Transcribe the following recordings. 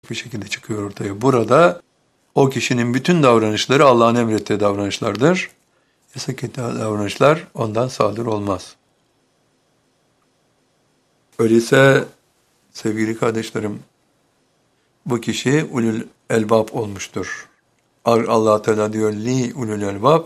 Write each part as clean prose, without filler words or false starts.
bir şekilde çıkıyor ortaya. Burada o kişinin bütün davranışları Allah'ın emrettiği davranışlardır. Yasak ettiği davranışlar ondan sadır olmaz. Öyleyse sevgili kardeşlerim, bu kişi ulul elbab olmuştur. Allah Teala diyor li ulul elbab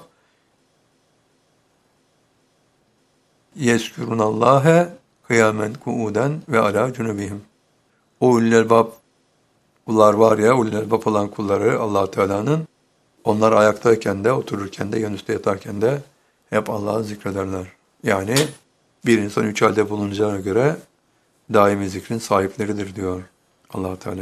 yezkurunallâhe kıyamen kuuden ve ala cunubihim. O ulul elbab kullar var ya, ulul elbab olan kulları Allah Teala'nın, onlar ayaktayken de, otururken de, yanüstü yatarken de hep Allah'ı zikrederler. Yani bir insan üç halde bulunacağına göre daimi zikrin sahipleridir diyor Allah Teala.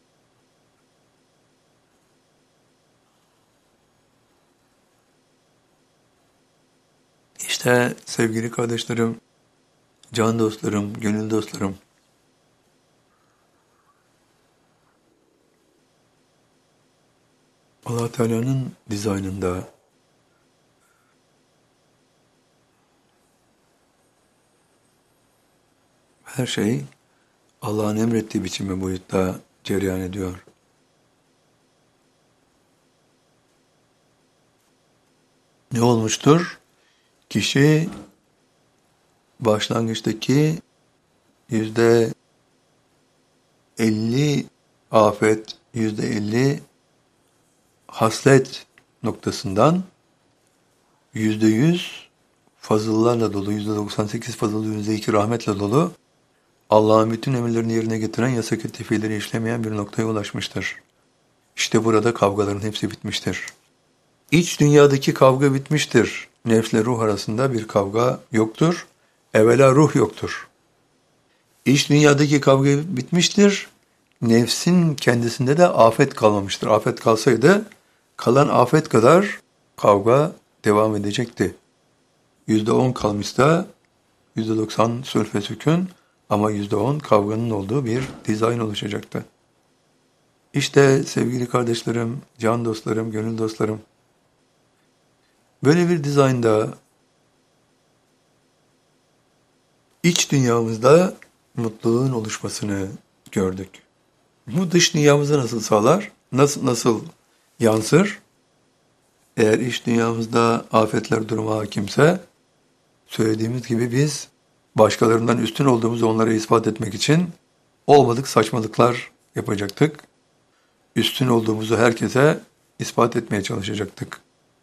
İşte sevgili kardeşlerim, can dostlarım, gönül dostlarım, Allah Teala'nın dizaynında her şey Allah'ın emrettiği biçim ve boyutta cereyan ediyor. Ne olmuştur? Kişi başlangıçtaki %50 afet, %50 haslet noktasından %100 fazıllarla dolu, %98 fazıl, %2 rahmetle dolu, Allah'ın bütün emirlerini yerine getiren, yasak ettiği fiilleri işlemeyen bir noktaya ulaşmıştır. İşte burada kavgaların hepsi bitmiştir. İç dünyadaki kavga bitmiştir. Nefsle ruh arasında bir kavga yoktur. Evvela ruh yoktur. İç dünyadaki kavga bitmiştir. Nefsin kendisinde de afet kalmamıştır. Afet kalsaydı kalan afet kadar kavga devam edecekti. %10 kalmışsa %90 sülh ve sükun ama %10 kavganın olduğu bir dizayn oluşacaktı. İşte sevgili kardeşlerim, can dostlarım, gönül dostlarım, böyle bir dizaynda iç dünyamızda mutluluğun oluşmasını gördük. Bu dış dünyamıza nasıl sağlar? Nasıl yansır? Eğer iç dünyamızda afetler duruma hakimse, söylediğimiz gibi biz başkalarından üstün olduğumuzu onlara ispat etmek için olmadık saçmalıklar yapacaktık. Üstün olduğumuzu herkese ispat etmeye çalışacaktık.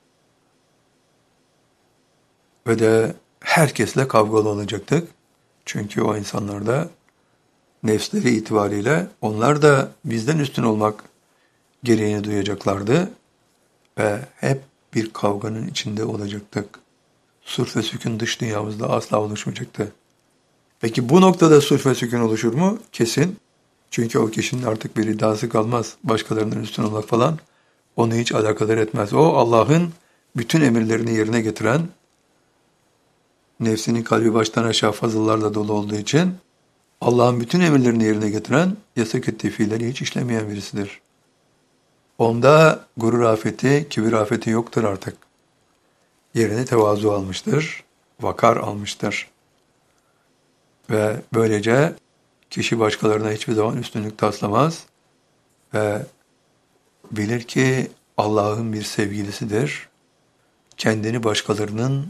Ve de herkesle kavgalı olacaktık. Çünkü o insanlar da nefsleri itibariyle onlar da bizden üstün olmak gereğini duyacaklardı ve hep bir kavganın içinde olacaktık. Sulh ve sükun dış dünyamızda asla oluşmayacaktı. Peki bu noktada sulh ve sükun oluşur mu? Kesin. Çünkü o kişinin artık bir iddiası kalmaz. Başkalarından üstün olmak falan onu hiç alakadar etmez. O Allah'ın bütün emirlerini yerine getiren, nefsinin kalbi baştan aşağı fazıllarla dolu olduğu için Allah'ın bütün emirlerini yerine getiren, yasak ettiği fiilleri hiç işlemeyen birisidir. Onda gurur afeti, kibir afeti yoktur artık. Yerine tevazu almıştır, vakar almıştır. Ve böylece kişi başkalarına hiçbir zaman üstünlük taslamaz ve bilir ki Allah'ın bir sevgilisidir. Kendini başkalarının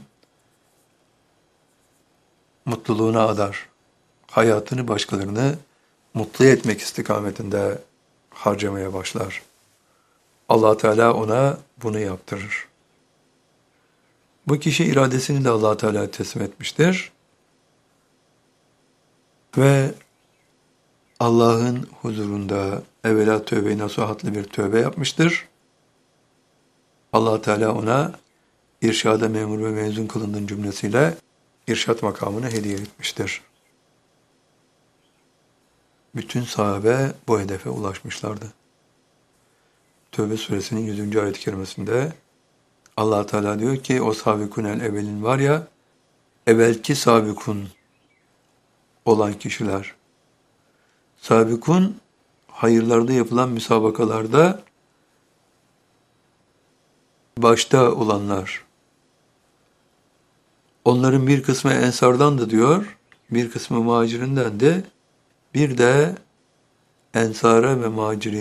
mutluluğuna adar. Hayatını başkalarını mutlu etmek istikametinde harcamaya başlar. Allah Teala ona bunu yaptırır. Bu kişi iradesini de Allah Teala teslim etmiştir. Ve Allah'ın huzurunda evvela tövbe-i nasuhatlı bir tövbe yapmıştır. Allah Teala ona irşada memur ve mezun kılındığın cümlesiyle irşat makamını hediye etmiştir. Bütün sahabe bu hedefe ulaşmışlardı. Tövbe suresinin 100. ayet-i kerimesinde Allah Teala diyor ki o sabikunel evvelin var ya, evvelki sabikun olan kişiler. Sabikun hayırlarda yapılan müsabakalarda başta olanlar. Onların bir kısmı ensardan da diyor, bir kısmı muhacirinden de, bir de Ensara ve Muhacirine